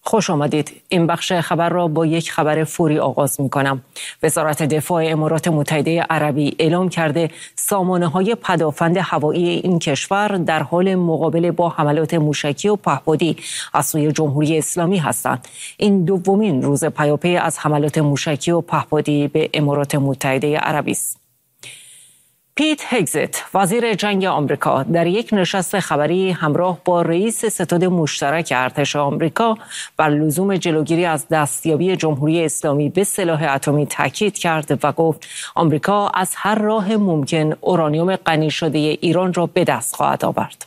خوش آمدید. این بخش خبر را با یک خبر فوری آغاز می کنم. وزارت دفاع امارات متحده عربی اعلام کرده سامانه‌های پدافند هوایی این کشور در حال مقابله با حملات موشکی و پهپادی از سوی جمهوری اسلامی هستند. این دومین روز پیاپی از حملات موشکی و پهپادی به امارات متحده عربی است. پیت هگزت، وزیر جنگ آمریکا، در یک نشست خبری همراه با رئیس ستاد مشترک ارتش آمریکا بر لزوم جلوگیری از دستیابی جمهوری اسلامی به سلاح اتمی تاکید کرد و گفت آمریکا از هر راه ممکن اورانیوم غنی شده ایران را به دست خواهد آورد.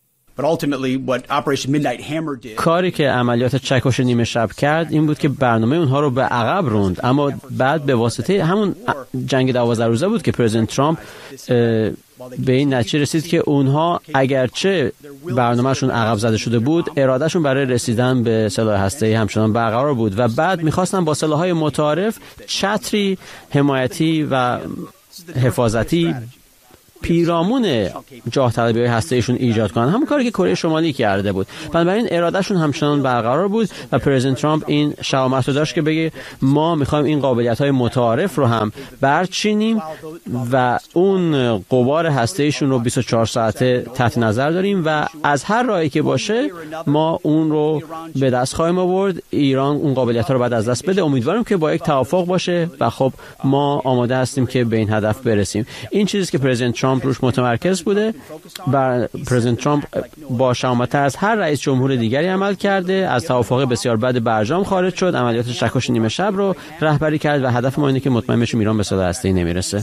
کاری که عملیات چکش نیمه شب کرد این بود که برنامه اونها رو به عقب روند، اما بعد به واسطه همون جنگ 12 روزه بود که پرزیدنت ترامپ به این نتیجه رسید که اونها اگرچه برنامهشون عقب زده شده بود، ارادهشون برای رسیدن به سلاح هسته‌ای همچنان برقرار بود و بعد میخواستن با سلاح‌های متعارف چتری حمایتی و حفاظتی پیرامون جاه طلبی هسته‌ایشون ایجاد کنن، همون کاری که کره شمالی کرده بود. بنابراین ارادهشون همچنان برقرار بود و پرزیدنت ترامپ این شجاعت رو داشت که بگه ما میخوایم این قابلیت‌های متعارف رو هم برچینیم و اون غبار هسته‌ایشون رو 24 ساعته تحت نظر داریم و از هر راهی که باشه ما اون رو به دست خواهیم آورد. ایران اون قابلیت‌ها رو بعد از دست بده. امیدواریم که با یک توافق باشه و خب ما آماده هستیم که به این هدف برسیم. این چیزی که پرزیدنت ترامپ روش متمرکز بوده. پرزیدنت ترامپ با شجاعت‌تر از هر رئیس جمهور دیگری عمل کرده، از توافق بسیار بد برجام خارج شد، عملیات چکش نیمه شب رو رهبری کرد و هدف ما اینه که مطمئن بشیم ایران به سلاح هسته‌ای نمیرسه.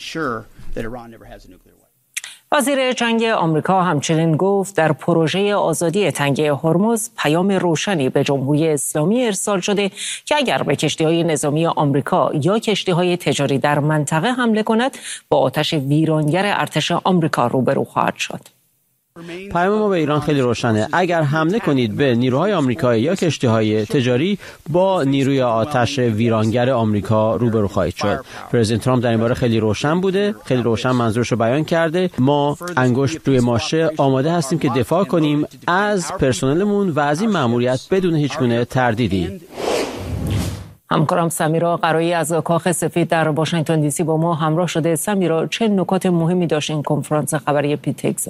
وزیر جنگ آمریکا همچنین گفت در پروژه آزادی تنگه هرمز پیام روشنی به جمهوری اسلامی ارسال شده که اگر به کشتی‌های نظامی آمریکا یا کشتی‌های تجاری در منطقه حمله کند با آتش ویرانگر ارتش آمریکا روبرو خواهد شد. پیام ما به ایران خیلی روشنه. اگر حمله کنید به نیروهای آمریکایی یا کشتی‌های تجاری با نیروی آتش ویرانگر آمریکا روبرو خواهید شد. پرزیدنت ترامپ در این باره خیلی روشن بوده، خیلی روشن منظورش رو بیان کرده. ما انگشت روی ماشه آماده هستیم که دفاع کنیم از پرسنلمون و از این مأموریت بدون هیچ گونه تردیدی. همکارم سمیرا قرایی از کاخ سفید در واشنگتن دی سی با ما همراه شده. سمیرا، چه نکات مهمی داشت این کنفرانس خبری پیت هگزت؟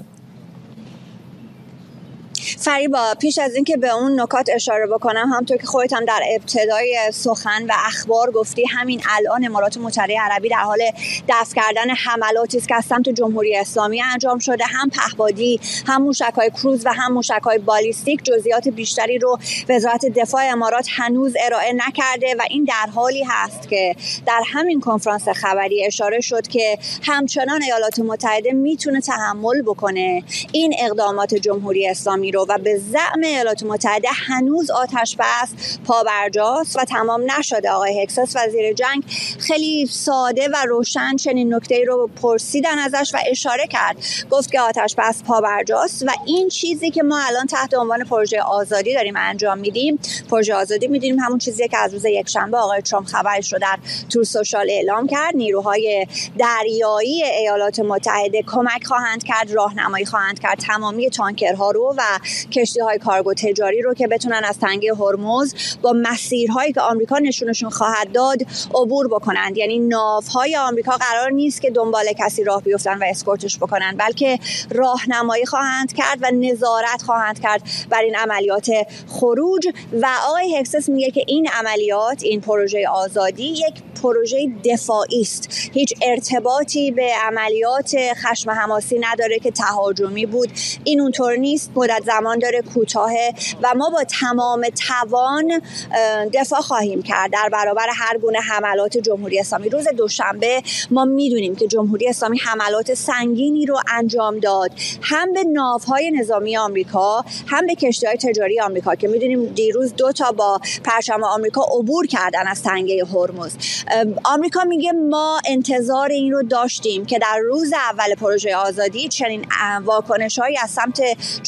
فریبا، پیش از اینکه به اون نکات اشاره بکنم، همونطور که خودت هم در ابتدای سخن و اخبار گفتی، همین الان امارات متحده عربی در حال دفع کردن حملاتی است که از سمت جمهوری اسلامی انجام شده، هم پهپادی، هم موشک‌های کروز و هم موشک‌های بالیستیک. جزئیات بیشتری رو وزارت دفاع امارات هنوز ارائه نکرده و این در حالی هست که در همین کنفرانس خبری اشاره شد که همچنان ایالات متحده میتونه تحمل بکنه این اقدامات جمهوری اسلامی و به زعم ایالات متحده هنوز آتش بس پابرجاست و تمام نشده. آقای هگزت وزیر جنگ خیلی ساده و روشن چنین نکته‌ای رو پرسیدن ازش و اشاره کرد، گفت که آتش بس پابرجاست و این چیزی که ما الان تحت عنوان پروژه آزادی داریم انجام میدیم، پروژه آزادی میدونیم همون چیزیه که از روز یکشنبه آقای ترامپ خبرش رو در تور سوشال اعلام کرد. نیروهای دریایی ایالات متحده کمک خواهند کرد، راهنمایی خواهند کرد تمامی تانکرها رو و کشتی‌های کارگو تجاری رو که بتونن از تنگه هرمز با مسیرهایی که آمریکا نشونشون خواهد داد عبور بکنند. یعنی ناوهای آمریکا قرار نیست که دنبال کسی راه بیفتن و اسکورتش بکنن، بلکه راهنمایی خواهند کرد و نظارت خواهند کرد بر این عملیات خروج. و آقای هگزت میگه که این عملیات، این پروژه آزادی یک پروژه دفاعی است، هیچ ارتباطی به عملیات خشم حماسی نداره که تهاجمی بود. این اونطور نیست، مدت زمان داره، کوتاهه و ما با تمام توان دفاع خواهیم کرد در برابر هر گونه حملات جمهوری اسلامی. روز دوشنبه ما میدونیم که جمهوری اسلامی حملات سنگینی رو انجام داد، هم به ناوهای نظامی آمریکا، هم به کشتی‌های تجاری آمریکا که میدونیم دیروز 2 تا با پرچم آمریکا عبور کردن از تنگه هرمز. آمریکا میگه ما انتظار این رو داشتیم که در روز اول پروژه آزادی چنین واکنش‌هایی از سمت جمهوری اسلامی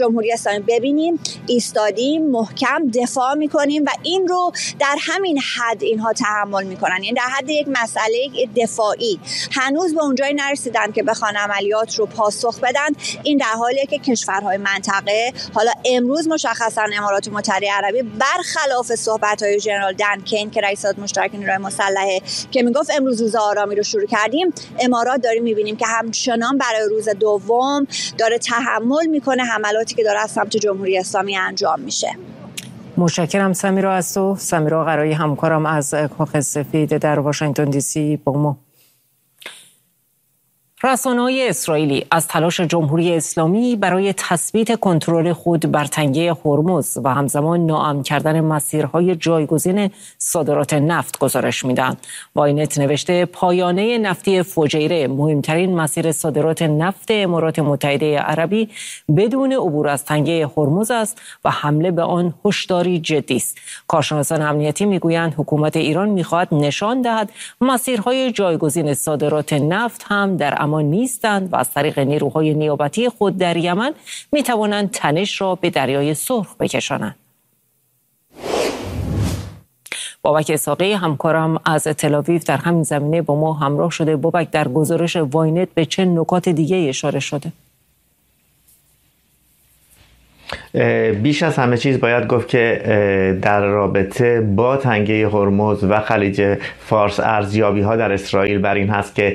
اسلامی ببینیم ایستادیم، محکم دفاع میکنیم و این رو در همین حد اینها تحمل میکنن، یعنی در حد یک مسئله دفاعی. هنوز به اونجایی نرسیدن که بخوان عملیات رو پاسخ بدن. این در حالیه که کشورهای منطقه، حالا امروز مشخصا امارات متحده عربی، برخلاف صحبت‌های ژنرال دن کین که رئیس هیئت مشترکه نیروهای مسلحه که میگفت امروز روز آرامی رو شروع کردیم، امارات داریم میبینیم که همچنان برای روز دوم داره تحمل میکنه حملاتی که داره از سمت جمهوری اسلامی انجام میشه. متشکرم سمیرا از تو. سمیرا قرایی همکارم از کاخ سفید در واشنگتن دی سی با ما. رسانه‌های اسرائیلی از تلاش جمهوری اسلامی برای تثبیت کنترل خود بر تنگه هرمز و همزمان ناامن کردن مسیرهای جایگزین صادرات نفت گزارش میدن. واینت نوشته پایانه نفتی فجیره مهمترین مسیر صادرات نفت امارات متحده عربی بدون عبور از تنگه هرمز است و حمله به آن هشداری جدی است. کارشناسان امنیتی میگویند حکومت ایران میخواهد نشان دهد مسیرهای جایگزین صادرات نفت هم در امان نیستند و از طریق نیروهای نیابتی خود در یمن می توانند تنش را به دریای سرخ بکشانند. بابک اسحاقی همکارم از تل‌آویو در همین زمینه با ما همراه شده. بابک، در گزارش واینت به چه نکات دیگه اشاره شده؟ بیش از همه چیز باید گفت که در رابطه با تنگه هرمز و خلیج فارس ارزیابی ها در اسرائیل بر این هست که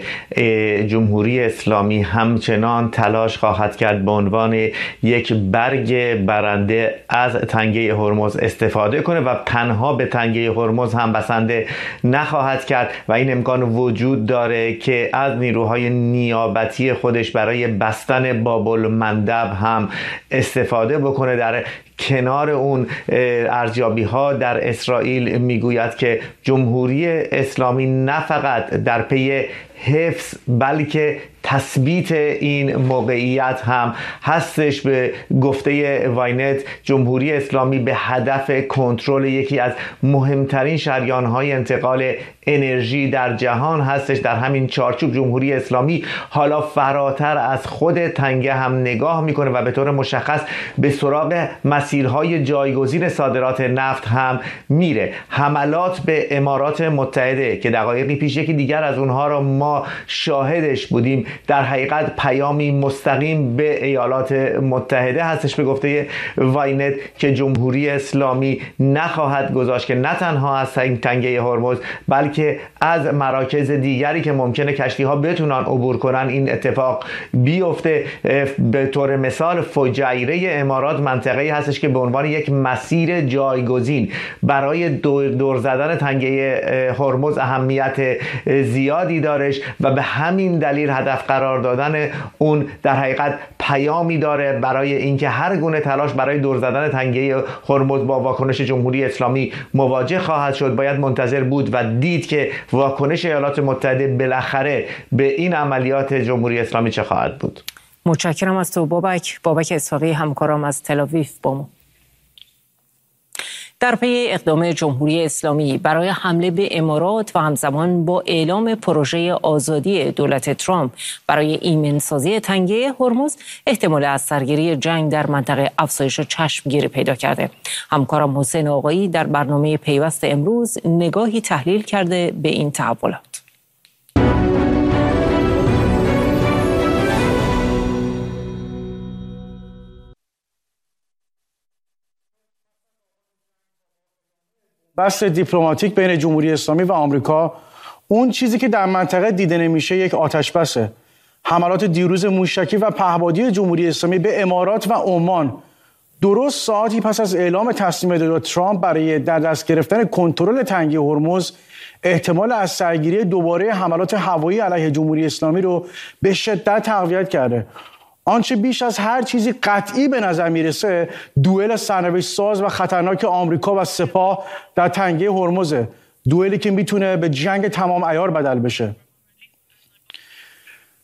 جمهوری اسلامی همچنان تلاش خواهد کرد به عنوان یک برگ برنده از تنگه هرمز استفاده کنه و تنها به تنگه هرمز هم بسنده نخواهد کرد و این امکان وجود داره که از نیروهای نیابتی خودش برای بستن باب المندب هم استفاده بکنه. در کنار اون ارزیابی ها در اسرائیل میگوید که جمهوری اسلامی نه فقط در پی حفظ بلکه تثبیت این موقعیت هم هستش. به گفته واینت جمهوری اسلامی به هدف کنترل یکی از مهمترین شریان‌های انتقال انرژی در جهان هستش. در همین چارچوب جمهوری اسلامی حالا فراتر از خود تنگه هم نگاه میکنه و به طور مشخص به سراغ مسیرهای جایگزین صادرات نفت هم میره. حملات به امارات متحده که دقایقی پیش یکی دیگر از اونها رو ما شاهدش بودیم، در حقیقت پیامی مستقیم به ایالات متحده هستش. به گفته واینت که جمهوری اسلامی نخواهد گذاشت که نه تنها از تنگه هرمز بلکه از مراکز دیگری که ممکنه کشتی ها بتونن عبور کنن این اتفاق بیفته. به طور مثال فجیره امارات منطقه‌ای هستش که به عنوان یک مسیر جایگزین برای دور زدن تنگه هرمز اهمیت زیادی دارش و به همین دلیل هدف قرار دادن اون در حقیقت پیامی داره برای اینکه هر گونه تلاش برای دور زدن تنگه هرمز با واکنش جمهوری اسلامی مواجه خواهد شد. باید منتظر بود و دید که واکنش ایالات متحده بالاخره به این عملیات جمهوری اسلامی چه خواهد بود. متشکرم از تو بابک اسحاقی همکارم از تل‌آویو با ما. در پی اقدام جمهوری اسلامی برای حمله به امارات و همزمان با اعلام پروژه آزادی دولت ترامپ برای ایمن‌سازی تنگه هرمز، احتمال از سرگیری جنگ در منطقه افزایش چشمگیری پیدا کرده. همکارم حسین آقایی در برنامه پیوست امروز نگاهی تحلیل کرده به این تحولات. بحث دیپلماتیک بین جمهوری اسلامی و آمریکا، اون چیزی که در منطقه دیده نمیشه یک آتش بسه. حملات دیروز موشکی و پهپادی جمهوری اسلامی به امارات و عمان درست ساعتی پس از اعلام تسلیم دولت ترامپ برای در دست گرفتن کنترل تنگه هرمز، احتمال از سرگیری دوباره حملات هوایی علیه جمهوری اسلامی رو به شدت تقویت کرده. آنچه بیش از هر چیزی قطعی به نظر میرسه دوئل سرنوشت ساز و خطرناک آمریکا و سپاه در تنگه هرمزه. دوئلی که میتونه به جنگ تمام عیار بدل بشه.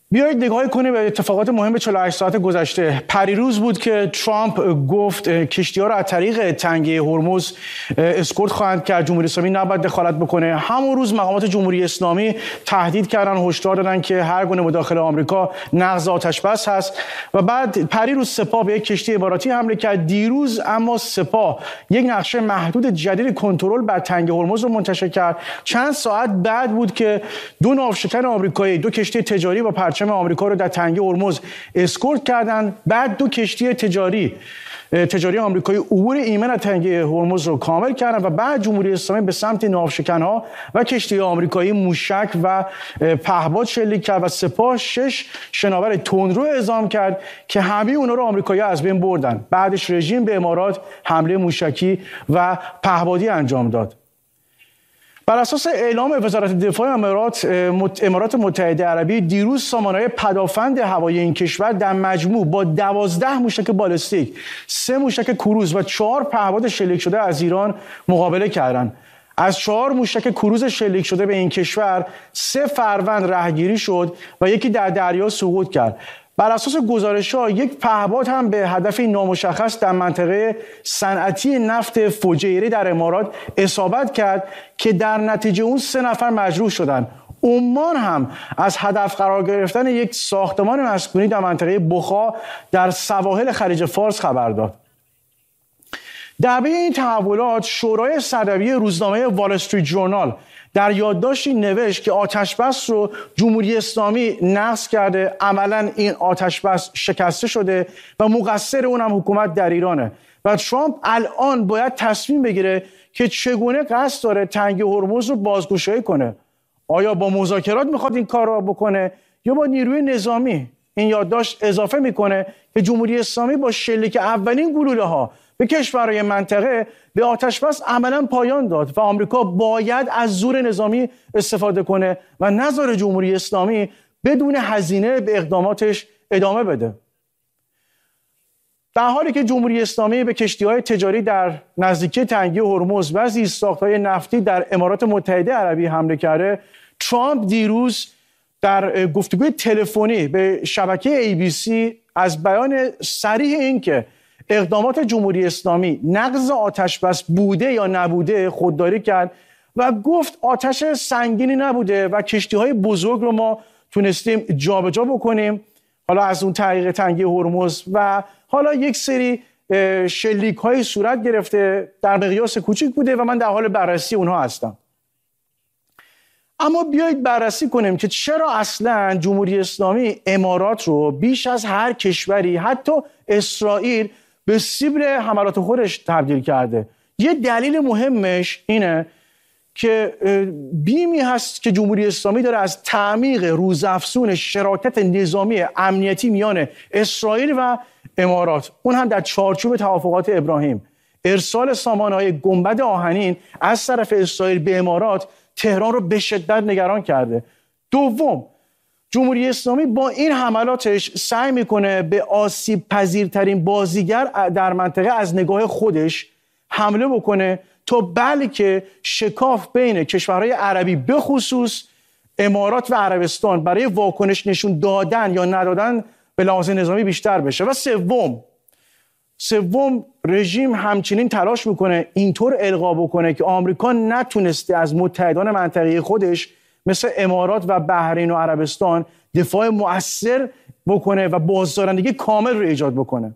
بیایید نگاهی کنیم به اتفاقات مهم 48 ساعت گذشته. پریروز بود که ترامپ گفت کشتی‌ها را از طریق تنگه هرمز اسکورت خواهند کرد، جمهوری اسلامی نباید دخالت بکنه. همون روز مقامات جمهوری اسلامی تهدید کردن، هشدار دادن که هر گونه مداخله آمریکا نقض آتشبس هست. و بعد پریروز سپاه به یک کشتی اماراتی حمله کرد. دیروز اما سپاه یک نقشه محدود جدید کنترل بر تنگه هرمز رو منتشر کرد. چند ساعت بعد بود که دو ناوشکن آمریکایی، دو کشتی تجاری با پرچم آمریکا رو در تنگه هرمز اسکورت کردند. بعد دو کشتی تجاری آمریکایی عبور ایمن از تنگه هرمز رو کامل کردند و بعد جمهوری اسلامی به سمت ناوشکن‌ها و کشتی آمریکایی موشک و پهپاد شلیک کرد و سپاه 6 شناور تندرو اعزام کرد که همه اونها رو آمریکایی‌ها از بین بردن. بعدش رژیم به امارات حمله موشکی و پهپادی انجام داد. بر اساس اعلام وزارت دفاع امارات متحده عربی، دیروز سامانه‌های پدافند هوایی این کشور در مجموع با 12 موشک بالستیک، 3 موشک کروز و 4 پهپاد شلیک شده از ایران مقابله کردند. از 4 موشک کروز شلیک شده به این کشور 3 فروند رهگیری شد و یکی در دریا سقوط کرد. بر اساس گزارش‌ها یک پهپاد هم به هدف نامشخص در منطقه صنعتی نفت فجیره در امارات اصابت کرد که در نتیجه اون 3 نفر مجروح شدند. عمان هم از هدف قرار گرفتن یک ساختمان مسکونی در منطقه بخا در سواحل خلیج فارس خبر داد. در بین این تحولات، شورای سردبیر روزنامه وال استریت ژورنال در یادداشتی نوشت که آتشبس رو جمهوری اسلامی نقض کرده، عملاً این آتشبس شکسته شده و مقصر اون هم حکومت در ایرانه و ترامپ الان باید تصمیم بگیره که چگونه قصد داره تنگه هرمز رو بازگشایی کنه. آیا با مذاکرات میخواد این کار رو بکنه یا با نیروی نظامی؟ این یادداشت اضافه میکنه که جمهوری اسلامی با شلیک اولین گلوله ها به کشورهای منطقه به آتشبس عملاً پایان داد و آمریکا باید از زور نظامی استفاده کنه و نذاره جمهوری اسلامی بدون هزینه به اقداماتش ادامه بده. در حالی که جمهوری اسلامی به کشتی‌های تجاری در نزدیکی تنگه هرمز و زیرساخت‌های نفتی در امارات متحده عربی حمله کرده، ترامپ دیروز در گفتگوی تلفنی به شبکه ABC از بیان صریح این که اقدامات جمهوری اسلامی نقض آتشبس بوده یا نبوده خودداری کرد و گفت آتش سنگینی نبوده و کشتی‌های بزرگ رو ما تونستیم جابجا بکنیم، حالا از اون طریق تنگه هرمز، و حالا یک سری شلیک‌های صورت گرفته در مقیاس کوچیک بوده و من در حال بررسی اونها هستم. اما بیایید بررسی کنیم که چرا اصلا جمهوری اسلامی امارات رو بیش از هر کشوری، حتی اسرائیل، به سیبل حملات خودش تبدیل کرده. یه دلیل مهمش اینه که بیمی هست که جمهوری اسلامی داره از تعمیق روزافزون شراکت نظامی امنیتی میان اسرائیل و امارات، اون هم در چارچوب توافقات ابراهیم. ارسال سامانه‌های گنبد آهنین از طرف اسرائیل به امارات تهران رو به شدت نگران کرده. دوم، جمهوری اسلامی با این حملاتش سعی میکنه به آسیب پذیرترین بازیگر در منطقه از نگاه خودش حمله بکنه تا بلکه شکاف بین کشورهای عربی به خصوص امارات و عربستان برای واکنش نشون دادن یا ندادن به لحاظ نظامی بیشتر بشه. و سوم رژیم همچنین تلاش میکنه اینطور القا بکنه که آمریکا نتونسته از متحدان منطقه خودش مثل امارات و بحرین و عربستان دفاع مؤثر بکنه و بازدارندگی کامل رو ایجاد بکنه.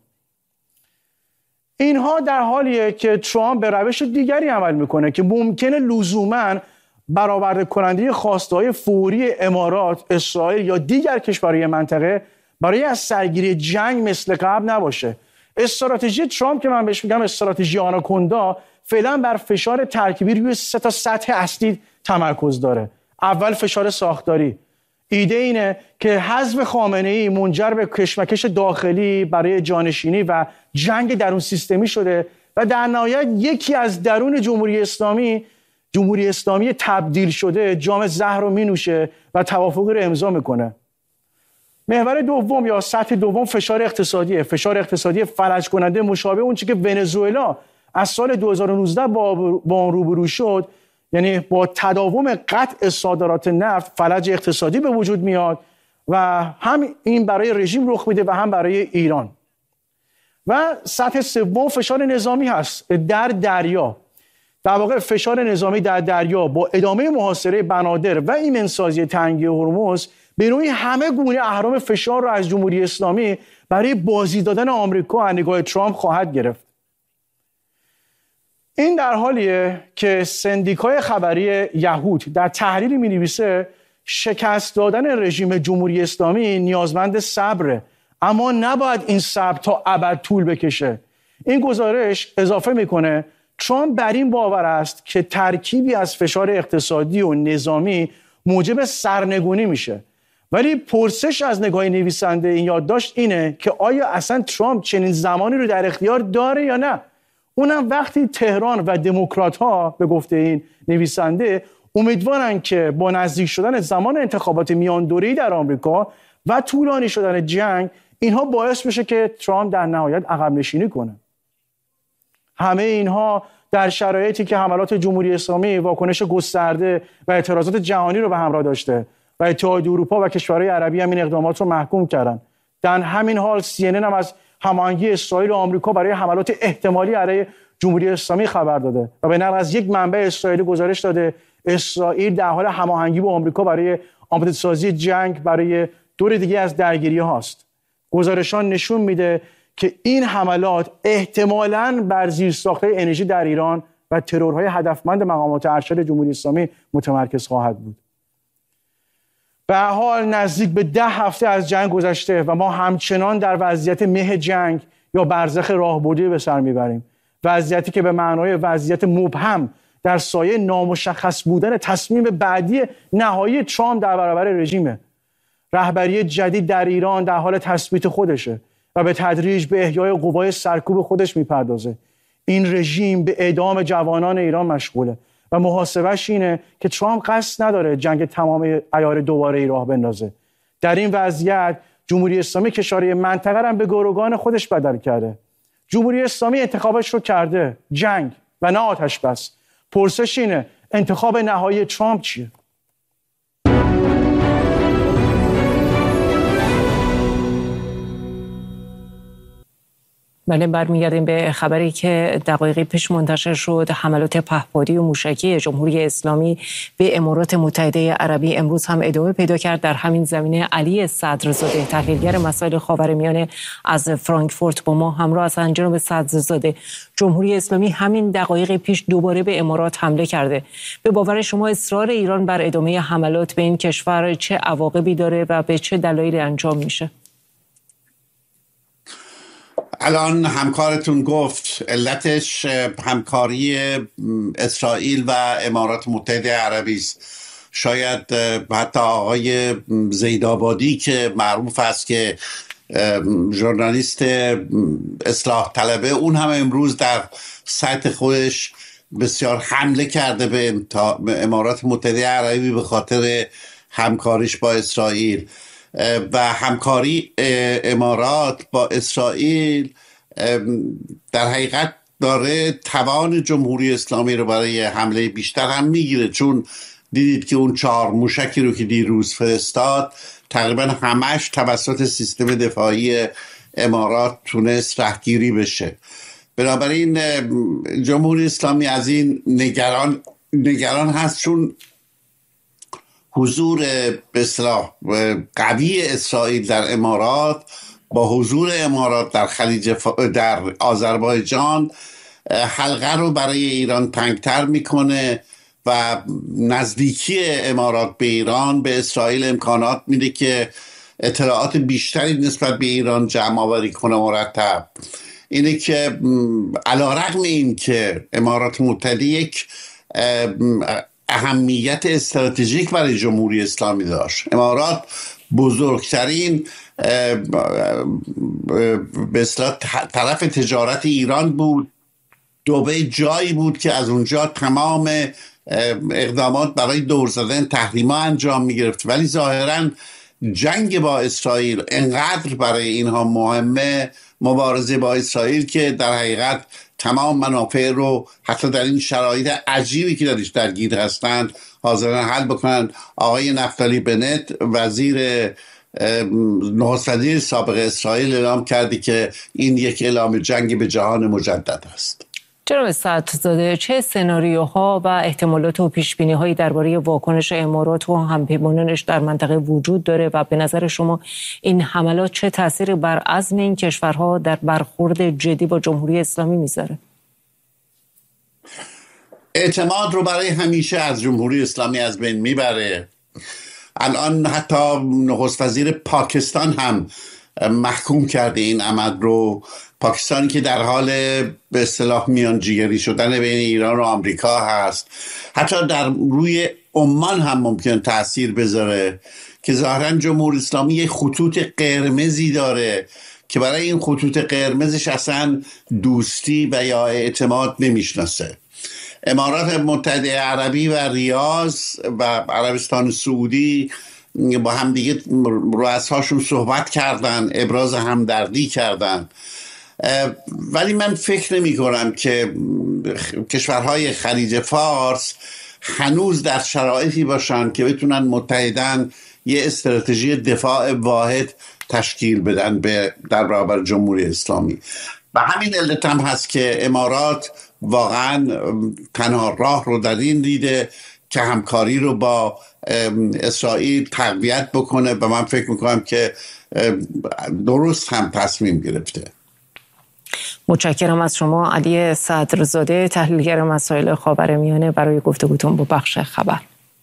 اینها در حالیه که ترامپ به روش دیگری عمل میکنه که ممکنه لزوماً برآورده کننده خواسته‌های فوری امارات، اسرائیل یا دیگر کشورهای منطقه برای از سرگیری جنگ مثل قبل نباشه. استراتژی ترامپ که من بهش میگم استراتژی آناکوندا، فعلا بر فشار ترکیبی روی 3 تا سطح اصلی تمرکز داره. اول فشار ساختاری. ایده اینه که حذف خامنه‌ای منجر به کشمکش داخلی برای جانشینی و جنگ درون سیستمی شده و در نهایت یکی از درون جمهوری اسلامی تبدیل شده جام زهر رو مینوشه و توافقی رو امضا میکنه. محور دوم یا سطح دوم فشار اقتصادیه. فشار اقتصادی فلج کننده مشابه اون چیزی که ونزوئلا از سال 2019 با اون روبرو شد، یعنی با تداوم قطع صادرات نفت فلج اقتصادی به وجود میاد و هم این برای رژیم رخ میده و هم برای ایران. و سطح سوم فشار نظامی هست در دریا. در واقع فشار نظامی در دریا با ادامه محاصره بنادر و ایمنسازی تنگه هرمز به نوعی همه گونه اهرام فشار را از جمهوری اسلامی برای بازی دادن آمریکا از نگاه ترامپ خواهد گرفت. این در حالیه که سندیکای خبری یهود در تحلیلی می‌نویسه شکست دادن رژیم جمهوری اسلامی نیازمند صبره، اما نباید این صبر تا ابد طول بکشه. این گزارش اضافه میکنه ترامپ بر این باور است که ترکیبی از فشار اقتصادی و نظامی موجب سرنگونی میشه. ولی پرسش از نگاه نویسنده این یادداشت اینه که آیا اصلا ترامپ چنین زمانی رو در اختیار داره یا نه؟ اونم وقتی تهران و دموکرات ها به گفته این نویسنده امیدوارن که با نزدیک شدن زمان انتخابات میان دوره‌ای در آمریکا و طولانی شدن جنگ اینها باعث بشه که ترامپ در نهایت عقب نشینی کنه. همه اینها در شرایطی که حملات جمهوری اسلامی واکنش گسترده و اعتراضات جهانی رو به همراه داشته و اتحادیه اروپا و کشورهای عربی هم این اقدامات رو محکوم کردن. در همین حال CNN هم از هماهنگی اسرائیل و آمریکا برای حملات احتمالی علیه جمهوری اسلامی خبر داده و به نقل از یک منبع اسرائیلی گزارش داده اسرائیل در حال هماهنگی با آمریکا برای آماده سازی جنگ برای دور دیگه از درگیری هاست. گزارشان نشون میده که این حملات احتمالاً بر زیرساخت‌های انرژی در ایران و ترورهای هدفمند مقامات ارشد جمهوری اسلامی متمرکز خواهد بود. به هر حال نزدیک به 10 هفته از جنگ گذشته و ما همچنان در وضعیت مه جنگ یا برزخ راهبردی به سر میبریم. وضعیتی که به معنای وضعیت مبهم در سایه نامشخص بودن تصمیم بعدی نهایی ترامپ در برابر رژیمه. رهبری جدید در ایران در حال تثبیت خودشه و به تدریج به احیای قوای سرکوب خودش میپردازه. این رژیم به اعدام جوانان ایران مشغوله و محاسبش اینه که ترامپ قصد نداره جنگ تمام عیار دوباره ای راه بندازه. در این وضعیت جمهوری اسلامی کشورهای منطقه را به گروگان خودش بدل کرده. جمهوری اسلامی انتخابش رو کرده، جنگ و نه آتش بس. پرسش اینه انتخاب نهایی ترامپ چیه؟ بله، برمیگردیم به خبری که دقایقی پیش منتشر شد. حملات پهپادی و موشکی جمهوری اسلامی به امارات متحده عربی امروز هم ادامه پیدا کرد. در همین زمینه علی صدرزاده، تحلیلگر مسائل خاورمیانه از فرانکفورت با ما همراه هستند. جناب صدرزاده، جمهوری اسلامی همین دقایق پیش دوباره به امارات حمله کرده. به باور شما اصرار ایران بر ادامه حملات به این کشور چه عواقبی داره و به چه دلایلی انجام میشه؟ الان همکارتون گفت علتش همکاری اسرائیل و امارات متحده عربی است. شاید حتی آقای زیدآبادی که معروف است که ژورنالیست اصلاح طلبه، اون هم امروز در سایت خودش بسیار حمله کرده به امارات متحده عربی به خاطر همکاریش با اسرائیل. و همکاری امارات با اسرائیل در حقیقت داره توان جمهوری اسلامی رو برای حمله بیشتر هم میگیره، چون دیدید که اون 4 موشکی رو که دیروز فرستاد تقریبا همش توسط سیستم دفاعی امارات تونست رهگیری بشه. بنابراین جمهوری اسلامی از این نگران هست، چون حضور به اصطلاح قوی اسرائیل در امارات با حضور امارات در در آذربایجان حلقه رو برای ایران تنگتر میکنه و نزدیکی امارات به ایران به اسرائیل امکانات میده که اطلاعات بیشتری نسبت به ایران جمع آوری کنه مرتب. اینه که علیرغم این که امارات متحده یک اهمیت استراتژیک برای جمهوری اسلامی داشت، امارات بزرگترین به اصطلاح طرف تجارت ایران بود، دبی جایی بود که از اونجا تمام اقدامات برای دور زدن تحریما انجام می گرفت، ولی ظاهرا جنگ با اسرائیل انقدر برای اینها مهمه، مبارزه با اسرائیل، که در حقیقت تمام منافع رو حتی در این شرایط عجیبی که درش درگیر هستند حاضرن حل بکنن. آقای نفتالی بنت وزیر نخست وزیر سابق اسرائیل اعلام کرده که این یک اعلام جنگ به جهان مجدد است. جناب سعدزاده، چه سناریوها و احتمالات و پیشبینی‌هایی درباره واکنش امارات و همپیمانانش در منطقه وجود داره و به نظر شما این حملات چه تأثیری بر عزم این کشورها در برخورد جدی با جمهوری اسلامی میذاره؟ اعتماد رو برای همیشه از جمهوری اسلامی از بین میبره. الان حتی نخست وزیر پاکستان هم محکوم کرده این عمل رو. پاکستانی که در حال به اصطلاح میانجیگری شدن بین ایران و آمریکا هست، حتی در روی عمان هم ممکن تأثیر بذاره که ظاهرا جمهوری اسلامی یه خطوط قرمزی داره که برای این خطوط قرمزش اصلا دوستی و یا اعتماد نمیشناسه. امارات متحده عربی و ریاض و عربستان سعودی با همدیگه رؤساشون صحبت کردن، ابراز همدردی کردن، ولی من فکر نمی کنم که کشورهای خلیج فارس هنوز در شرایطی باشن که بتونن متحدن یه استراتژی دفاع واحد تشکیل بدن در برابر جمهوری اسلامی. و همین علت هم هست که امارات واقعا تنها راه رو در این دیده که همکاری رو با اسرائیل تقویت بکنه و من فکر میکنم که درست هم تصمیم گرفته. متشکرم از شما علی صدرزاده، تحلیلگر مسائل خاورمیانه، برای گفتگوتون با بخش خبر.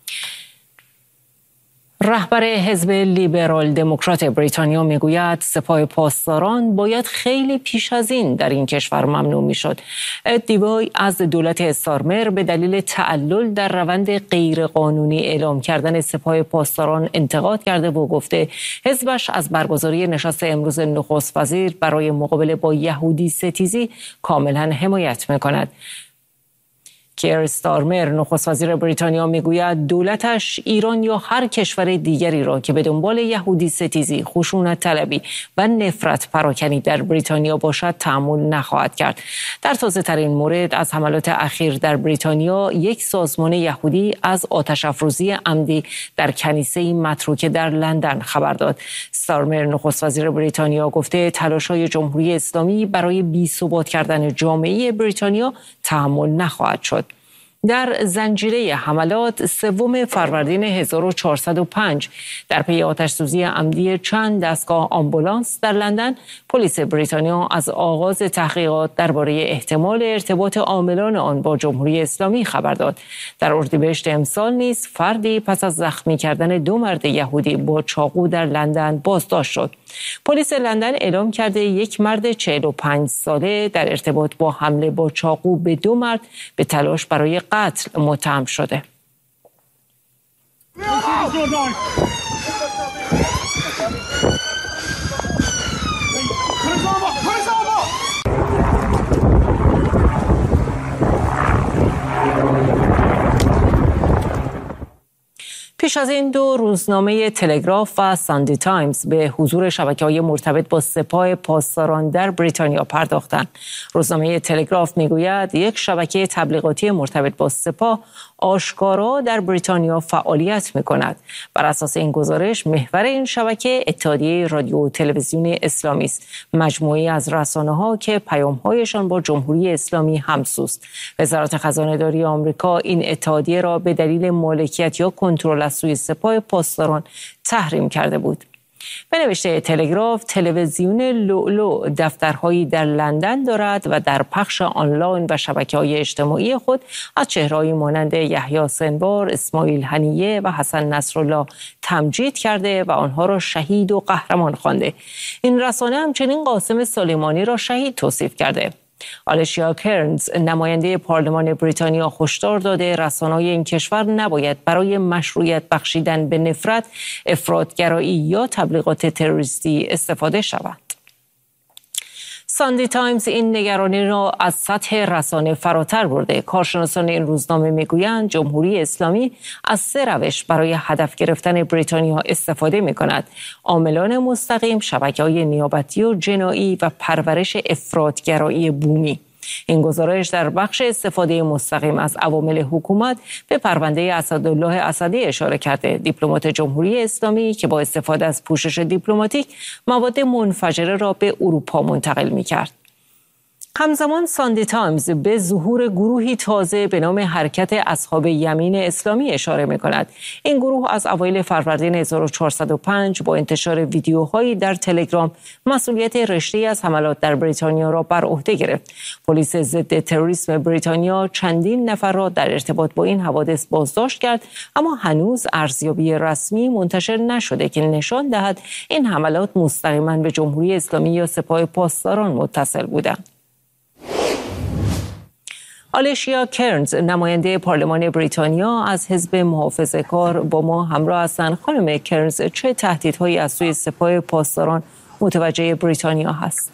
رهبر حزب لیبرال دموکرات بریتانیا میگوید سپاه پاسداران باید خیلی پیش از این در این کشور ممنوع میشد. اد دیوای از دولت استارمر به دلیل تعلل در روند غیرقانونی اعلام کردن سپاه پاسداران انتقاد کرده و گفته حزبش از برگزاری نشست امروز نخست وزیر برای مقابله با یهودی ستیزی کاملا حمایت میکند. کیر استارمر نخست وزیر بریتانیا میگوید دولتش ایران یا هر کشور دیگری را که به دنبال یهودی ستیزی، خشونت طلبی و نفرت پراکنی در بریتانیا باشد تحمل نخواهد کرد. در تازه ترین مورد از حملات اخیر در بریتانیا، یک سازمان یهودی از آتش افروزی عمدی در کنیسه متروکه در لندن خبر داد. استارمر نخست وزیر بریتانیا گفته تلاش‌های جمهوری اسلامی برای بی‌ثبات کردن جامعه بریتانیا تحمل نخواهد شد. در زنجیره حملات 3 فروردین 1405 در پی آتش‌سوزی عمدی چند دستگاه آمبولانس در لندن، پلیس بریتانیا از آغاز تحقیقات درباره احتمال ارتباط عاملان آن با جمهوری اسلامی خبر داد. در اردیبهشت امسال نیز فردی پس از زخمی کردن 2 مرد یهودی با چاقو در لندن بازداشت شد. پلیس لندن اعلام کرده یک مرد 45 ساله در ارتباط با حمله با چاقو به 2 مرد به تلاش برای قتل متهم شده. پیش از این 2 روزنامه تلگراف و ساندی تایمز به حضور شبکه‌های مرتبط با سپاه پاسداران در بریتانیا پرداختند. روزنامه تلگراف میگوید یک شبکه تبلیغاتی مرتبط با سپاه آشکارا در بریتانیا فعالیت می‌کند. بر اساس این گزارش محور این شبکه اتحادیه رادیو و تلویزیون اسلامی است، مجموعه‌ای از رسانه‌ها که پیام‌هایشان با جمهوری اسلامی همسوست. وزارت خزانه‌داری آمریکا این اتحادیه را به دلیل مالکیت یا کنترل از سوی سپاه پاسداران تحریم کرده بود. به نوشته تلگراف، تلویزیون لؤلؤ دفترهایی در لندن دارد و در پخش آنلاین و شبکه‌های اجتماعی خود از چهره‌هایی مانند یحیی سنوار، اسماعیل هنیه و حسن نصرالله تمجید کرده و آنها را شهید و قهرمان خوانده. این رسانه همچنین قاسم سلیمانی را شهید توصیف کرده. آلیشیا کرنز، نماینده پارلمان بریتانیا، هشدار داده رسانه‌های این کشور نباید برای مشروعیت بخشیدن به نفرت، افراط‌گرایی یا تبلیغات تروریستی استفاده شود. ساندی تایمز این نگرانی را از سطح رسانه فراتر برده. کارشناسان این روزنامه میگویند جمهوری اسلامی از 3 روش برای هدف گرفتن بریتانیا استفاده می‌کند: عاملان مستقیم، شبکه‌های نیابتی و جنایی و پرورش افراط‌گرایی بومی. این گزارش در بخش استفاده مستقیم از عوامل حکومت به پرونده اسدالله اسدی اشاره کرده. دیپلمات جمهوری اسلامی که با استفاده از پوشش دیپلماتیک مواد منفجره را به اروپا منتقل می‌کرد. همزمان ساندی تایمز به ظهور گروهی تازه به نام حرکت اصحاب یمین اسلامی اشاره می‌کند. این گروه از اوایل فروردین 1405 با انتشار ویدیوهایی در تلگرام مسئولیت رشته‌ای از حملات در بریتانیا را بر عهده گرفت. پلیس ضد تروریسم بریتانیا چندین نفر را در ارتباط با این حوادث بازداشت کرد، اما هنوز ارزیابی رسمی منتشر نشده که نشان دهد این حملات مستقیما به جمهوری اسلامی یا سپاه پاسداران متصل بودند. آلیشیا کرنز نماینده پارلمان بریتانیا از حزب محافظه‌کار با ما همراه هستند. خانم کرنز، چه تهدیدهایی از سوی سپاه پاسداران متوجه بریتانیا هست؟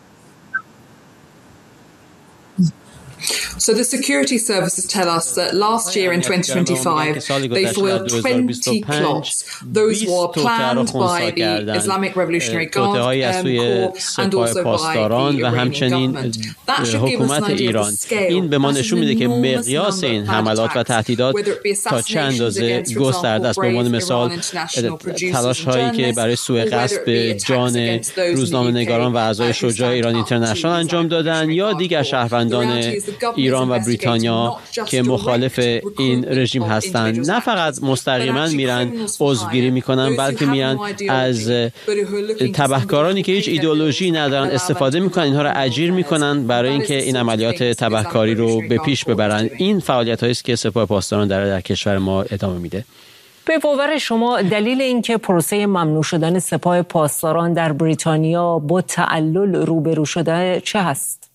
So the security services tell us that last year in 2025 they foiled 20 plots. Those were planned by the Islamic Revolutionary Guard Corps and also by the Iranian government. That should give us an idea of the scale. این به ما نشون میده که مقیاس این حملات و تهدیدات تا چه اندازه گسترده است. به عنوان مثال تلاش هایی که برای سوء قصد به جان روزنامه‌نگاران و اعضای شجاع ایران اینترنشنال انجام دادن یا دیگر شهروندان ایران و بریتانیا که مخالف این رژیم هستند، نه فقط مستقیما میرن عضوگیری میکنن، بلکه میرن از تبهکارانی که هیچ ایدئولوژی ندارن استفاده میکنن، اینها را اجیر میکنن برای اینکه این عملیات تبهکاری رو به پیش ببرن. این فعالیت‌هایی است که سپاه پاسداران در کشور ما ادامه میده. به باور شما دلیل اینکه پروسه ممنوع شدن سپاه پاسداران در بریتانیا با تعلل روبرو شده چه هست؟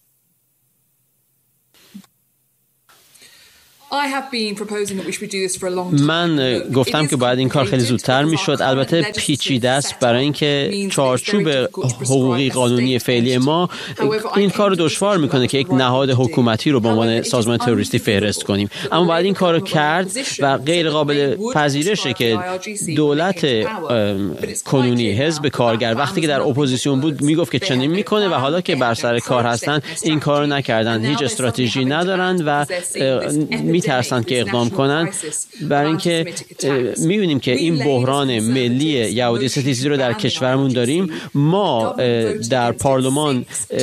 من گفتم که باید این کار خیلی زودتر میشد. البته پیچیده است برای اینکه چارچوب حقوقی قانونی فعلی ما این کار رو دشوار میکنه که یک نهاد حکومتی رو به عنوان سازمان تروریستی فهرست کنیم، اما باید این کار رو کرد و غیر قابل پذیرشه که دولت کنونی حزب کارگر وقتی که در اپوزیسیون بود میگفت که چنین میکنه و حالا که بر سر کار هستن این کار رو نکردن، هیچ استراتژی ندارن و میترسند که اقدام کنند. برای اینکه میبینیم که این بحران ملی یهودی ستیزی رو در کشورمون داریم. ما در پارلمان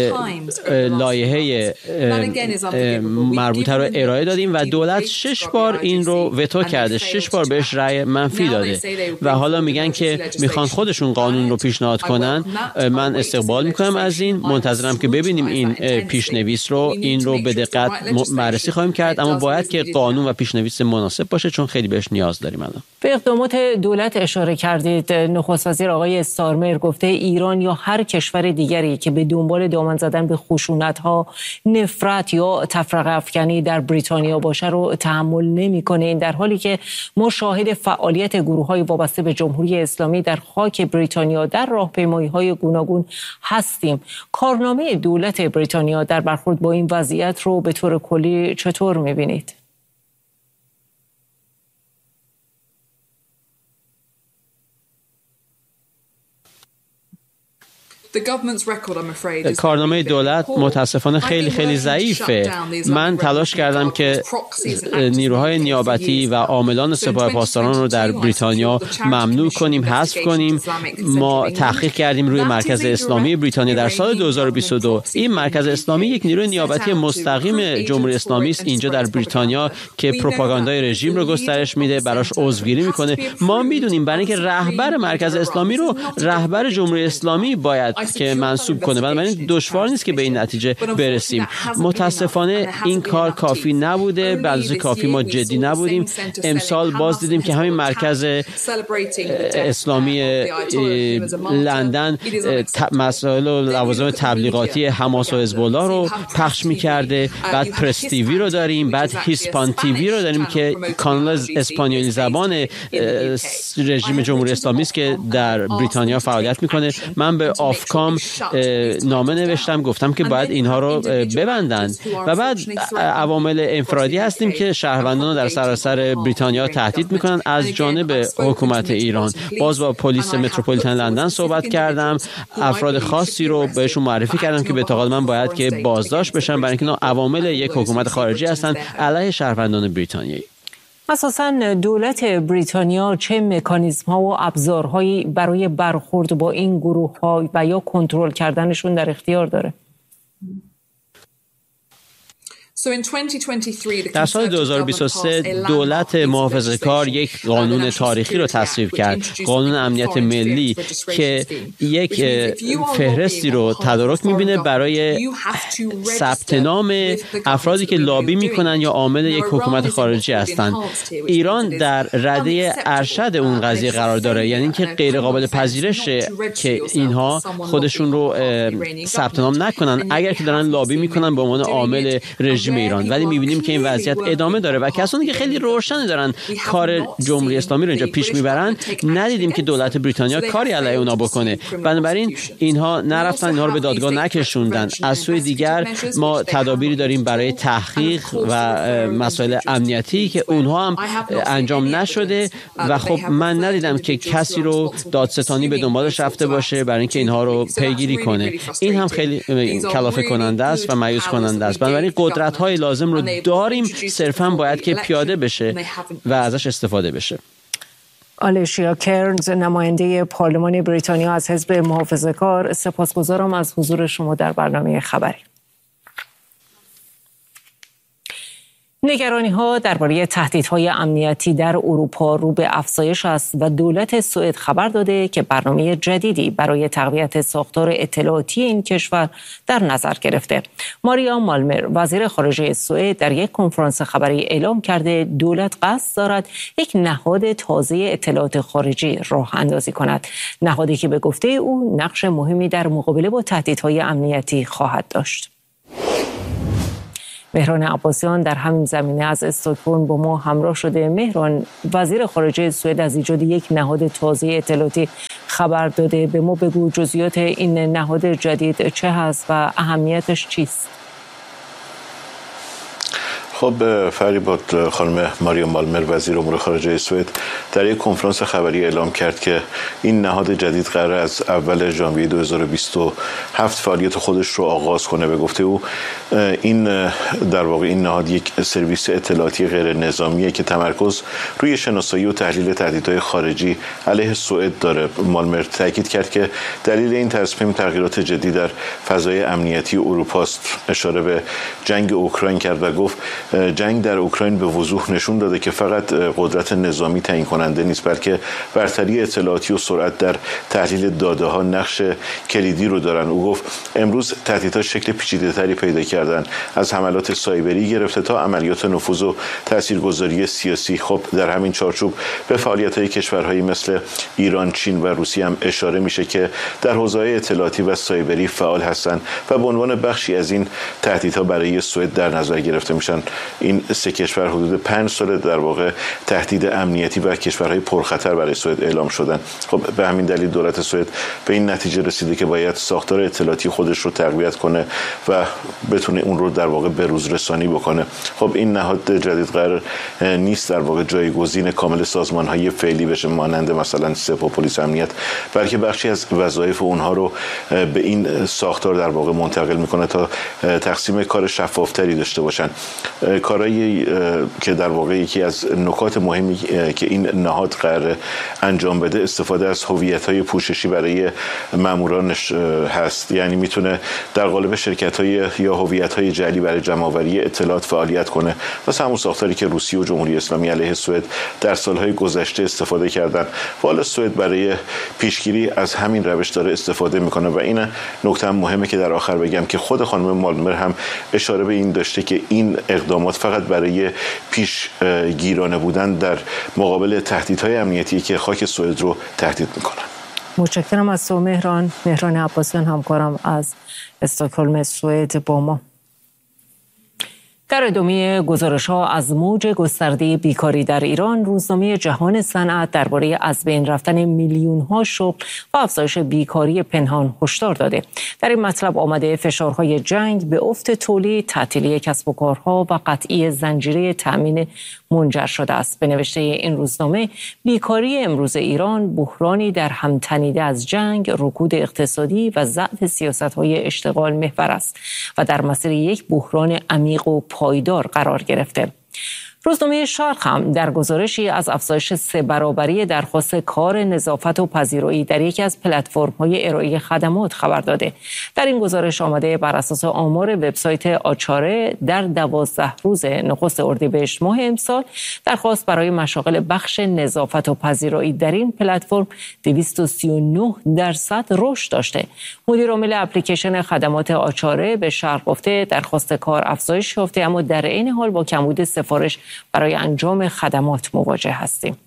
لایحه مربوطه رو ارائه دادیم و دولت 6 بار این رو وتو کرده، 6 بار بهش رأی منفی داده و حالا میگن که میخوان خودشون قانون رو پیشنهاد کنن. من استقبال میکنم از این، منتظرم که ببینیم این پیشنویس رو، این رو به دقت بررسی خواهیم کرد، اما باید که قانون و پیشنویس مناسب باشه چون خیلی بهش نیاز داریم. الان به اقدامات دولت اشاره کردید. نخست وزیر آقای استارمر گفته ایران یا هر کشور دیگری که به دنبال دامن زدن به خشونت‌ها، نفرت یا تفرقه افکنی در بریتانیا باشه رو تحمل نمی‌کنه. این در حالی که ما شاهد فعالیت گروه‌های وابسته به جمهوری اسلامی در خاک بریتانیا در راهپیمایی‌های گوناگون هستیم. کارنامه دولت بریتانیا در برخورد با این وضعیت رو به طور کلی چطور می‌بینید؟ کارنامه دولت متاسفانه خیلی ضعیفه. من تلاش کردم که نیروهای نیابتی و عاملان سپاه پاسداران رو در بریتانیا ممنوع کنیم، حذف کنیم. ما تحقیق کردیم روی مرکز اسلامی بریتانیا در سال 2022. این مرکز اسلامی یک نیروی نیابتی مستقیم جمهوری اسلامی است اینجا در بریتانیا که پروپاگاندای رژیم رو گسترش میده، براش عضوگیری میکنه. ما میدونیم برای اینکه رهبر مرکز اسلامی رو رهبر جمهوری اسلامی باید که منصوب کنه، بنابراین دشوار نیست که به این نتیجه برسیم. متاسفانه این کار کافی نبوده، به اندازه کافی ما جدی نبودیم. امسال باز دیدیم که همین مرکز اسلامی لندن مسائل و لوازم تبلیغاتی حماس و حزب الله رو پخش می‌کرده. بعد پرس تیوی رو داریم، بعد هیسپان تیوی رو داریم که کانال اسپانیولی زبان رژیم جمهوری اسلامی است که در بریتانیا فعالیت می‌کنه. من به حکام نامه نوشتم، گفتم که باید اینها رو ببندن. و بعد عوامل انفرادی هستیم که شهروندان رو در سراسر بریتانیا تهدید میکنن از جانب حکومت ایران. باز با پلیس متروپولیتن لندن صحبت کردم، افراد خاصی رو بهشون معرفی کردم که به اعتقاد من باید که بازداشت بشن، برای اینکه عوامل یک حکومت خارجی هستن علیه شهروندان بریتانیایی. اساساً دولت بریتانیا چه مکانیزم‌ها و ابزارهایی برای برخورد با این گروه‌ها و یا کنترل کردنشون در اختیار داره؟ در سال 2023 دولت محافظه‌کار یک قانون تاریخی رو تصویب کرد، قانون امنیت ملی، که یک فهرستی رو تدارک می‌بینه برای ثبت نام افرادی که لابی می‌کنن یا عامل یک حکومت خارجی هستند. ایران در رده ارشد اون قضیه قرار داره، یعنی اینکه غیر قابل پذیرشه که اینها خودشون رو ثبت نام نکنن اگر که دارن لابی می‌کنن به عنوان عامل رژیم ایران. ولی می‌بینیم که این وضعیت ادامه داره و کسانی که خیلی روشن دارن کار جمهوری اسلامی رو اینجا پیش میبرن، ندیدیم که دولت بریتانیا کاری علیه اونا بکنه. بنابراین اینها نرفتن، اینها رو به دادگاه نکشوندن. از سوی دیگر ما تدابیری داریم برای تحقیق و مسائل امنیتی که اونها هم انجام نشده و خب من ندیدم که کسی رو دادستانی به دنبالش رفته باشه برای اینکه اینها رو پیگیری کنه. این هم خیلی کلافه کننده است و مایوس کننده است. بنابراین قدرت‌های لازم رو داریم، صرفاً باید که پیاده بشه و ازش استفاده بشه. آلیشیا کرنز، نماینده پارلمان بریتانیا از حزب محافظه‌کار، سپاسگزارم از حضور شما در برنامه خبری. نگرانی‌ها درباره تهدیدهای امنیتی در اروپا رو به افزایش است و دولت سوئد خبر داده که برنامه جدیدی برای تقویت ساختار اطلاعاتی این کشور در نظر گرفته. ماریا مالمر، وزیر خارجه سوئد، در یک کنفرانس خبری اعلام کرده دولت قصد دارد یک نهاد تازه اطلاعات خارجی راه اندازی کند، نهادی که به گفته او نقش مهمی در مقابله با تهدیدهای امنیتی خواهد داشت. مهران عباسیان در همین زمینه از استکهلم با ما همراه شده. مهران، وزیر خارجه سوئد از ایجاد یک نهاد تازه اطلاعاتی خبر داده. به ما بگو جزئیات این نهاد جدید چه هست و اهمیتش چیست؟ خب فریباد، خانم ماریا مالمر وزیر امور خارجه سوئد در یک کنفرانس خبری اعلام کرد که این نهاد جدید قرار از اول ژانویه 2027 فعالیت خودش رو آغاز کنه. به گفته او این در واقع این نهاد یک سرویس اطلاعاتی غیر نظامیه که تمرکز روی شناسایی و تحلیل تهدیدهای خارجی علیه سوئد داره. مالمر تاکید کرد که دلیل این تصمیم تغییرات جدی در فضای امنیتی اروپا است. اشاره به جنگ اوکراین کرد و گفت جنگ در اوکراین به وضوح نشون داده که فقط قدرت نظامی تعیین کننده نیست، بلکه برتری اطلاعاتی و سرعت در تحلیل داده ها نقش کلیدی رو دارن. او گفت امروز تهدیدها شکل پیچیده‌تری پیدا کردن، از حملات سایبری گرفته تا عملیات نفوذ و تاثیرگذاری سیاسی. خب در همین چارچوب به فعالیت‌های کشورهایی مثل ایران، چین و روسیه هم اشاره میشه که در حوزه‌های اطلاعاتی و سایبری فعال هستند و به عنوان بخشی از این تهدیدها برای سوئد در نظر گرفته میشن. این سه کشور حدود 5 سال در واقع تهدید امنیتی و کشورهای پرخطر برای سوئد اعلام شدن. خب به همین دلیل دولت سوئد به این نتیجه رسیده که باید ساختار اطلاعاتی خودش رو تقویت کنه و بتونه اون رو در واقع به روز رسانی بکنه. خب این نهاد جدید قرار نیست در واقع جایگزین کامل سازمان‌های فعلی بشه، مانند مثلا سپاه، پلیس، امنیت، بلکه بخشی از وظایف اونها رو به این ساختار در واقع منتقل میکنه تا تقسیم کار شفافتری داشته باشن. کارایی که در واقع یکی از نکات مهمی که این نهاد قرار انجام بده استفاده از هویت‌های پوششی برای مامورانش هست. یعنی میتونه در قالب شرکت‌های یا هویت‌های جعلی برای جمع‌آوری اطلاعات فعالیت کنه، مثل همون ساختاری که روسیه و جمهوری اسلامی علیه سوئد در سالهای گذشته استفاده کردن. و حالا سوئد برای پیشگیری از همین روش داره استفاده میکنه. و این نکته هم مهمه که در آخر بگم که خود خانم مالمر هم اشاره به این داشته که این اقدامات فقط برای پیشگیرانه بودن در مقابل تهدیدهای امنیتی که خاک سوئد رو تهدید میکنن. متشکرم از تو مهران عباسیان، همکارم از استکهلم سوئد با ما. در ادامه گزارش‌ها از موج گسترده بیکاری در ایران، روزنامه جهان صنعت درباره از بین رفتن میلیون‌ها شغل و افزایش بیکاری پنهان هشدار داده. در این مطلب آمده فشارهای جنگ به افت تولید، تعطیلی کسب و کارها و قطعی زنجیره تأمین منجر شده است. به نوشته این روزنامه، بیکاری امروز ایران بحرانی در هم تنیده از جنگ، رکود اقتصادی و ضعف سیاست‌های اشتغال محور است و در مسیر یک بحران عمیق و پایدار قرار گرفته. روزنامه شرق هم در گزارشی از افزایش 3 برابری درخواست کار نظافت و پذیرایی در یکی از پلتفرم‌های ارائه خدمات خبر داده. در این گزارش آمده بر اساس آمار وبسایت آچاره در 12 روز نخست اردیبهشت ماه امسال درخواست برای مشاغل بخش نظافت و پذیرایی در این پلتفرم 239% رشد داشته. مدیر عامل اپلیکیشن خدمات آچاره به شرق گفته درخواست کار افزایش یافته، اما در عین حال با کمبود سفارش برای انجام خدمات مواجه هستیم.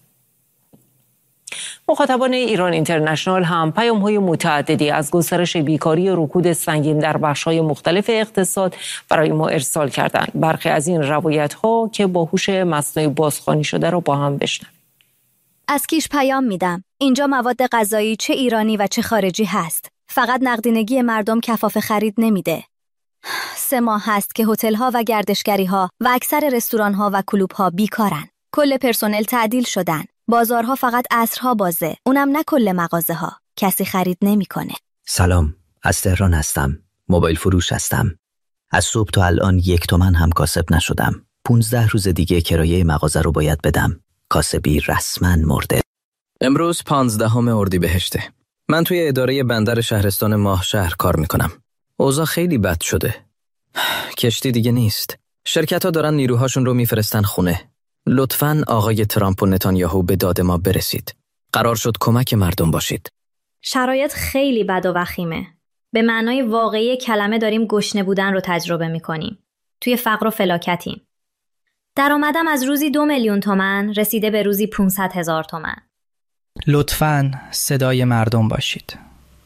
مخاطبان ایران اینترنشنال هم پیام‌های متعددی از گسترش بیکاری و رکود سنگین در بخش‌های مختلف اقتصاد برای ما ارسال کردند. برخی از این روایت‌ها که با هوش مصنوعی بازخوانی شده را با هم بشنویم. از کیش پیام میدم. اینجا مواد غذایی چه ایرانی و چه خارجی هست. فقط نقدینگی مردم کفاف خرید نمیده. 3 ماه هست که هتل‌ها و گردشگری‌ها و اکثر رستوران‌ها و کلوب‌ها بیکارن. کل پرسنل تعدیل شدن. بازارها فقط عصرها بازه. اونم نه کل مغازه‌ها. کسی خرید نمی‌کنه. سلام، از تهران هستم. موبایل فروش هستم. از صبح تا الان 1 تومن هم کاسب نشدم. 15 روز دیگه کرایه مغازه رو باید بدم. کاسبی رسما مرده. امروز 15 اردیبهشته. من توی اداره بندر شهرستان ماهشهر کار میکنم. اوضاع خیلی بد شده. کشتی دیگه نیست. شرکت‌ها دارن نیروهاشون رو میفرستن خونه. لطفاً آقای ترامپ و نتانیاهو به داد ما برسید. قرار شد کمک مردم باشید. شرایط خیلی بد و وخیمه. به معنای واقعی کلمه داریم گشنه بودن رو تجربه میکنیم. توی فقر و فلاکتیم. درآمدم از روزی 2 میلیون تومان رسیده به روزی 500,000 تومان. لطفاً صدای مردم باشید.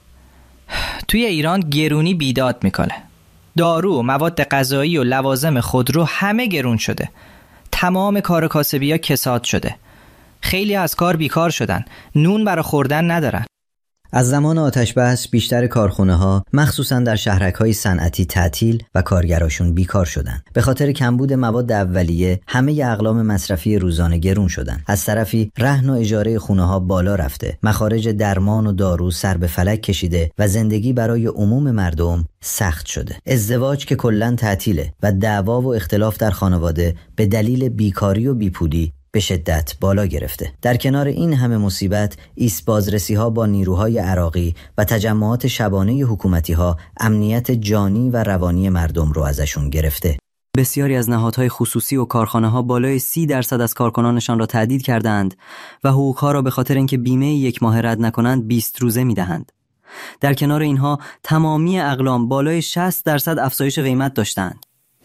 توی ایران گرونی بیداد میکنه. دارو، مواد غذایی و لوازم خودرو همه گرون شده. تمام کار کاسبی‌ها کساد شده. خیلی از کار بیکار شدن. نون برای خوردن ندارن. از زمان آتش بس بیشتر کارخونه‌ها مخصوصاً در شهرک‌های صنعتی تعطیل و کارگراشون بیکار شدن. به خاطر کمبود مواد اولیه همه اقلام مصرفی روزانه گرون شدن. از طرفی رهن و اجاره خونه‌ها بالا رفته. مخارج درمان و دارو سر به فلک کشیده و زندگی برای عموم مردم سخت شده. ازدواج که کلاً تعطیله و دعوا و اختلاف در خانواده به دلیل بیکاری و بیپولی به شدت بالا گرفته. در کنار این همه مصیبت، ایست بازرسی‌ها با نیروهای عراقی و تجمعات شبانه حکومتی‌ها امنیت جانی و روانی مردم رو ازشون گرفته. بسیاری از نهادهای خصوصی و کارخانه‌ها بالای 30% از کارکنانشان را تهدید کردند و حقوق‌ها را به خاطر اینکه بیمه 1 ماه رد نکنند 20 روزه می‌دهند. در کنار اینها تمامی اقلام بالای 60% افزایش قیمت داشتند.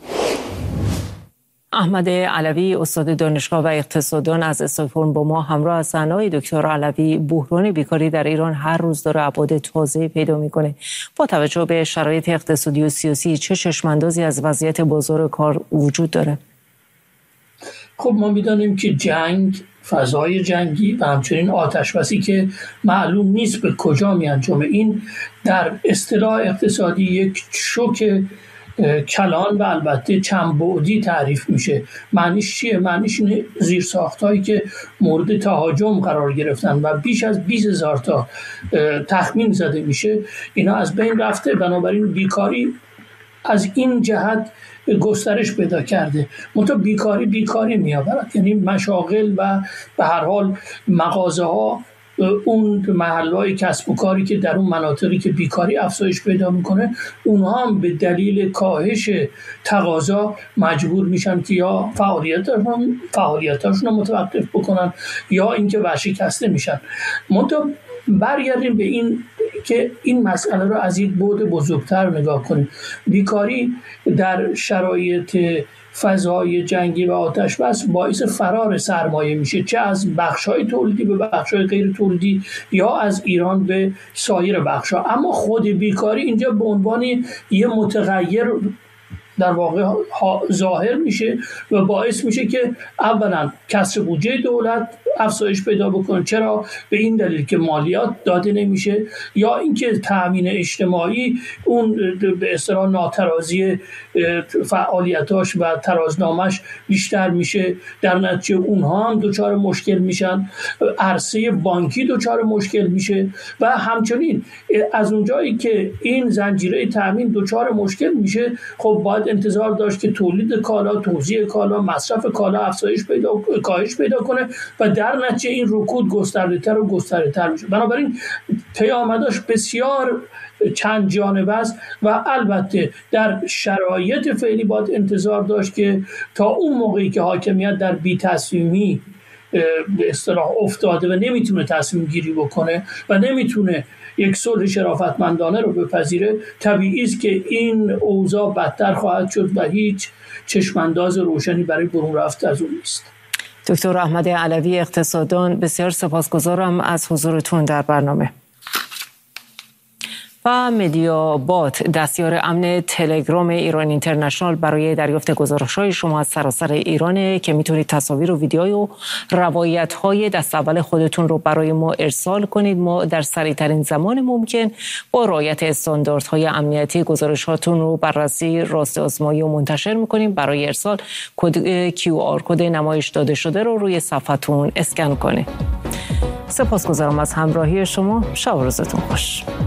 احمد علوی استاد دانشگاه و اقتصاددان از استکهلم با ما همراه هستند. آقای دکتر علوی، بحران بیکاری در ایران هر روز داره ابعاد تازه‌ای پیدا میکنه. با توجه به شرایط اقتصادی و سیاسی چه چشم‌اندازی از وضعیت بازار کار وجود داره؟ خب ما میدانیم که جنگ، فضای جنگی و همچنین آتش‌بسی که معلوم نیست به کجا میانجامه، این در اصطلاح اقتصادی یک شوک کلان و البته چند بعدی تعریف میشه. معنیش چیه؟ معنیش اینه زیرساخت‌هایی که مورد تهاجم قرار گرفتن و بیش از 20,000 تا تخمین زده میشه اینا از بین رفته. بنابراین بیکاری از این جهت گسترش پیدا کرده. منتها بیکاری میآورد، یعنی مشاغل و به هر حال مغازه‌ها، اون محلهای کسب و کاری که در اون مناطقی که بیکاری افزایش پیدا میکنه، اونها هم به دلیل کاهش تقاضا مجبور میشن که یا فعالیتاشون رو متوقف بکنن یا اینکه ورشکسته میشن. منتها برگردیم به این که این مسئله رو از یک بعد بزرگتر نگاه کنیم. بیکاری در شرایط فضای جنگی و آتش بس باعث فرار سرمایه میشه، چه از بخش‌های تولیدی به بخش‌های غیر تولیدی یا از ایران به سایر بخش‌ها. اما خود بیکاری اینجا به عنوان یه متغیر در واقع ظاهر میشه و باعث میشه که اولا کسر بودجه دولت افزایش پیدا بکنه. چرا؟ به این دلیل که مالیات داده نمیشه، یا اینکه تامین اجتماعی اون به اصطلاح ناترازی فعالیتاش و ترازنامش بیشتر میشه، در نتیجه اونها هم دچار مشکل میشن، عرصه بانکی دچار مشکل میشه و همچنین از اونجایی که این زنجیره تامین دچار مشکل میشه، خب باید انتظار داشت که تولید کالا، توزیع کالا، مصرف کالا کاهش پیدا کنه و در نتیجه این رکود گسترده‌تر و گسترده‌تر میشه. بنابراین پیامدش بسیار چند جانبه است و البته در شرایط فعلی باید انتظار داشت که تا اون موقعی که حاکمیت در بی تصمیمی به اصطلاح افتاده و نمیتونه تصمیم گیری بکنه و نمیتونه یک صلح شرافتمندانه رو بپذیره، طبیعی است که این اوضاع بدتر خواهد شد و هیچ چشمانداز روشنی برای برون رفت از اون نیست. دکتر احمد علوی اقتصاددان، بسیار سپاسگزارم از حضورتون در برنامه. و مدیابات، دستیار امن تلگرام ایران اینترنشنال، برای دریافت گزارش‌های شما از سراسر ایرانه که میتونید تصاویر و ویدیوهای و روایت‌های دست اول خودتون رو برای ما ارسال کنید. ما در سریع‌ترین زمان ممکن با رعایت استانداردهای امنیتی گزارشاتون رو بررسی، راست آزمایی و منتشر می‌کنیم. برای ارسال کد QR کد نمایش داده شده رو روی صفحتون اسکن کنید. سپاسگزارم از همراهی شما. شب و روزتون خوش.